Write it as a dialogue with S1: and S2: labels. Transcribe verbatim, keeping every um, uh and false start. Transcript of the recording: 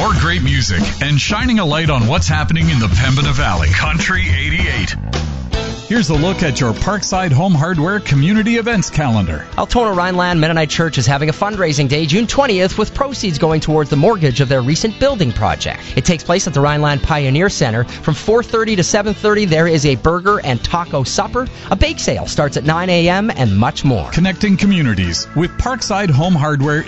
S1: more great music, and shining a light on what's happening in the Pembina Valley. Country eighty-eight. Here's a look at your Parkside Home Hardware Community Events calendar.
S2: Altona Rhineland Mennonite Church is having a fundraising day June twentieth with proceeds going towards the mortgage of their recent building project. It takes place at the Rhineland Pioneer Center. From four thirty to seven thirty, there is a burger and taco supper. A bake sale starts at nine a.m. and much more.
S1: Connecting communities with Parkside Home Hardware